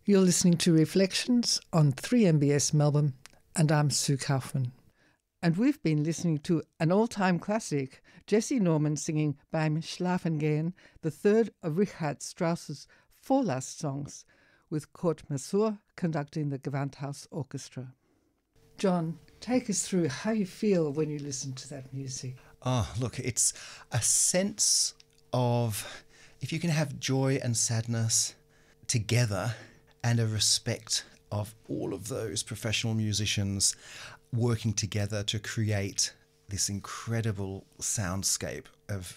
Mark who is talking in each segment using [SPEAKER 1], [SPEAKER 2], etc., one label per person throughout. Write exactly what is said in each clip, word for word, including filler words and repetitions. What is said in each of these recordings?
[SPEAKER 1] You're listening to Reflections on three M B S Melbourne, and I'm Sue Kaufman. And we've been listening to an all-time classic, Jessye Norman singing Beim Schlafen gehen, the third of Richard Strauss's four last songs, with Kurt Masur conducting the Gewandhaus Orchestra. John, take us through how you feel when you listen to that music.
[SPEAKER 2] Oh, look, it's a sense of, if you can have joy and sadness together, and a respect of all of those professional musicians working together to create this incredible soundscape of,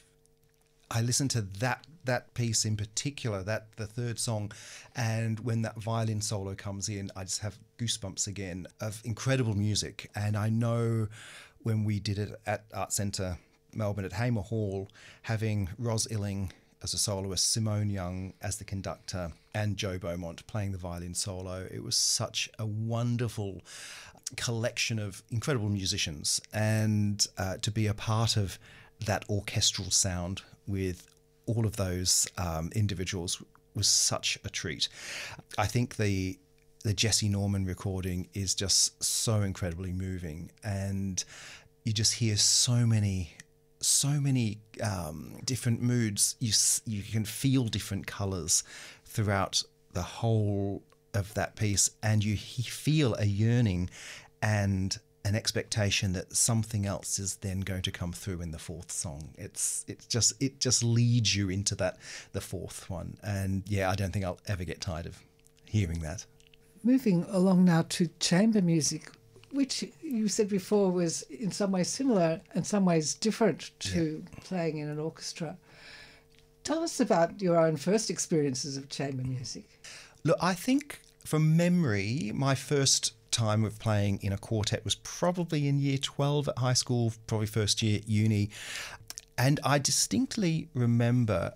[SPEAKER 2] I listen to that that piece in particular, that the third song, and when that violin solo comes in, I just have goosebumps again of incredible music. And I know when we did it at Art Centre Melbourne at Hamer Hall, having Ros Illing as a soloist, Simone Young as the conductor, and Joe Beaumont playing the violin solo. It was such a wonderful collection of incredible musicians, and uh, to be a part of that orchestral sound with all of those um, individuals was such a treat. I think the the Jessye Norman recording is just so incredibly moving, and you just hear so many so many um, different moods. You you can feel different colours throughout the whole of that piece, and you feel a yearning and an expectation that something else is then going to come through in the fourth song. It's it's just it just leads you into that the fourth one, and yeah, I don't think I'll ever get tired of hearing that.
[SPEAKER 1] Moving along now to chamber music, which you said before was in some ways similar and some ways different to yeah. playing in an orchestra. Tell us about your own first experiences of chamber music.
[SPEAKER 2] Look, I think from memory, my first time of playing in a quartet was probably in year twelve at high school, probably first year at uni. And I distinctly remember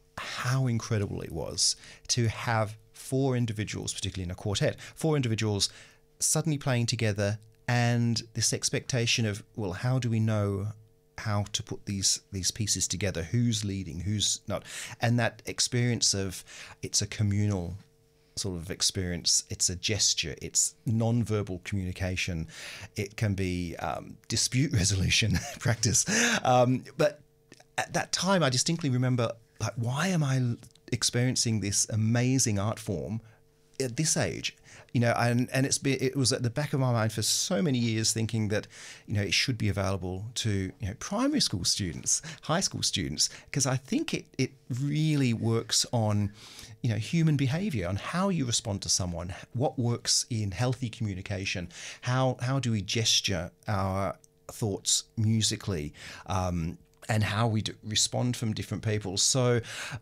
[SPEAKER 2] how incredible it was to have four individuals, particularly in a quartet, four individuals suddenly playing together, and this expectation of, well, how do we know how to put these these pieces together? Who's leading? Who's not? And that experience of, it's a communal sort of experience. It's a gesture. It's non-verbal communication. It can be um, dispute resolution practice. Um, but at that time, I distinctly remember, like, why am I experiencing this amazing art form at this age? You know, and, and it's been, it was at the back of my mind for so many years, thinking that, you know, it should be available to, you know, primary school students, high school students, because I think it, it really works on, you know, human behavior, on how you respond to someone, what works in healthy communication, how, how do we gesture our thoughts musically, um, and how we do respond from different people. So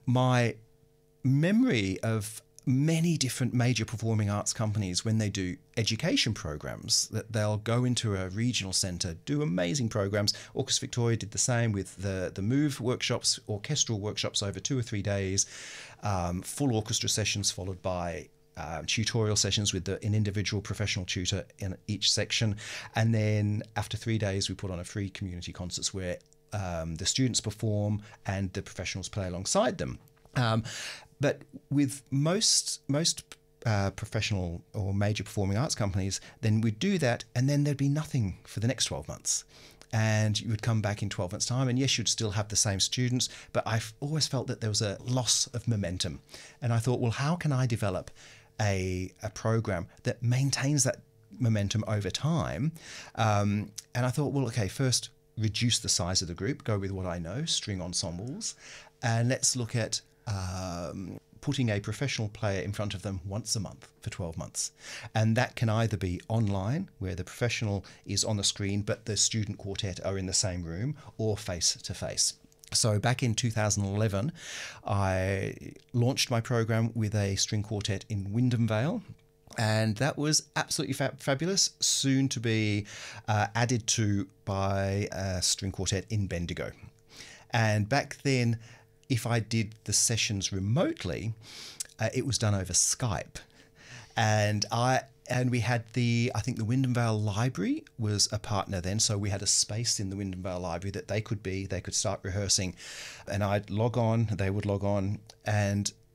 [SPEAKER 2] my memory of many different major performing arts companies, when they do education programs, that they'll go into a regional centre, do amazing programs. Orchestra Victoria did the same with the, the MOVE workshops, orchestral workshops over two or three days, um, full orchestra sessions followed by uh, tutorial sessions with the, an individual professional tutor in each section. And then after three days, we put on a free community concerts where um, the students perform and the professionals play alongside them. Um, but with most most uh, professional or major performing arts companies, then we'd do that, and then there'd be nothing for the next twelve months. And you would come back in twelve months' time, and yes, you'd still have the same students, but I've always felt that there was a loss of momentum. And I thought, well, how can I develop a, a program that maintains that momentum over time? Um, and I thought, well, okay, first, reduce the size of the group, go with what I know, string ensembles, and let's look at Um, putting a professional player in front of them once a month for twelve months. And that can either be online, where the professional is on the screen but the student quartet are in the same room, or face to face. So back in two thousand eleven, I launched my program with a string quartet in Wyndham Vale. And that was absolutely fa- fabulous, soon to be uh, added to by a string quartet in Bendigo. And back then, if I did the sessions remotely, uh, it was done over Skype. And I and we had the, I think the Wyndham Vale Library was a partner then, so we had a space in the Wyndham Vale Library that they could be, they could start rehearsing, and I'd log on, they would log on, and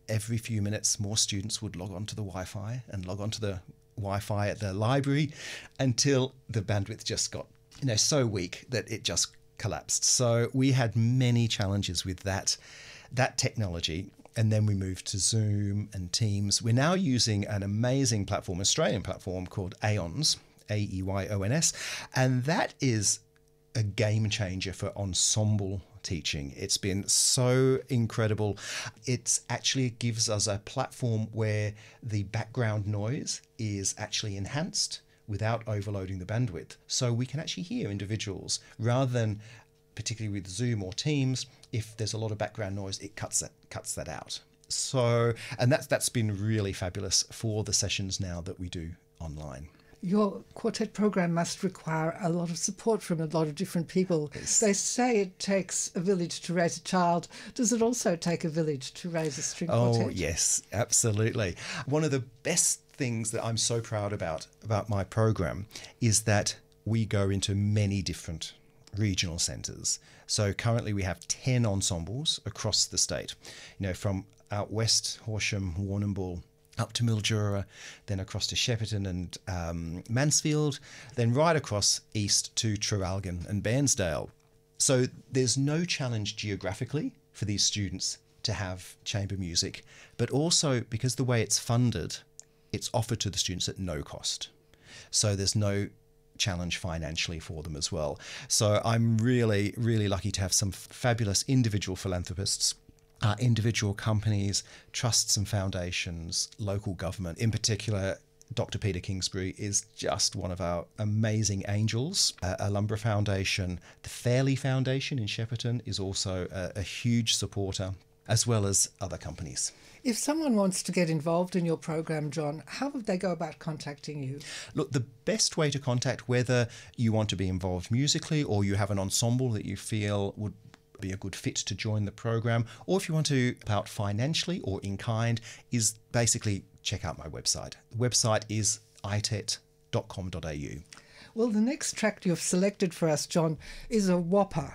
[SPEAKER 2] every few minutes, more students would log on to the Wi-Fi and log on to the Wi-Fi at the library until the bandwidth just got, you know, so weak that it just collapsed. So we had many challenges with that, that technology. And then we moved to Zoom and Teams. We're now using an amazing platform, Australian platform called Aeons, A E Y O N S. And that is a game changer for ensemble teaching. It's been so incredible. It actually gives us a platform where the background noise is actually enhanced without overloading the bandwidth. So we can actually hear individuals rather than, particularly with Zoom or Teams, if there's a lot of background noise, it cuts that cuts that out. So, and that's that's been really fabulous for the sessions now that we do online.
[SPEAKER 1] Your quartet program must require a lot of support from a lot of different people.
[SPEAKER 2] Yes.
[SPEAKER 1] They say it takes a village to raise a child. Does it also take a village to raise a string quartet?
[SPEAKER 2] Oh, yes, absolutely. One of the best things that I'm so proud about about my program is that we go into many different regional centres. So currently we have ten ensembles across the state, you know, from out west, Horsham, Warrnambool, up to Mildura, then across to Shepparton and um, Mansfield, then right across east to Traralgon and Bairnsdale. So there's no challenge geographically for these students to have chamber music, but also because the way it's funded, it's offered to the students at no cost. So there's no challenge financially for them as well. So I'm really, really lucky to have some fabulous individual philanthropists, uh, individual companies, trusts and foundations, local government. In particular, Doctor Peter Kingsbury is just one of our amazing angels. Uh, Alumbra Foundation, the Fairley Foundation in Shepparton is also a, a huge supporter, as well as other companies.
[SPEAKER 1] If someone wants to get involved in your program, John, how would they go about contacting you?
[SPEAKER 2] Look, the best way to contact, whether you want to be involved musically or you have an ensemble that you feel would be a good fit to join the program, or if you want to help out financially or in kind, is basically check out my website. The website is i t e t dot com dot a u.
[SPEAKER 1] Well, the next track you've selected for us, John, is a whopper.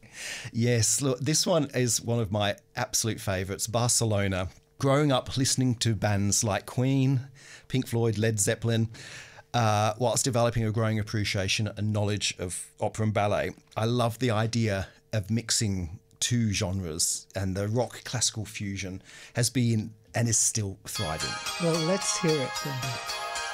[SPEAKER 2] Yes, look, this one is one of my absolute favourites, Barcelona. Growing up listening to bands like Queen, Pink Floyd, Led Zeppelin, uh, whilst developing a growing appreciation and knowledge of opera and ballet, I love the idea of mixing two genres, and the rock classical fusion has been and is still thriving.
[SPEAKER 1] Well, let's hear it then.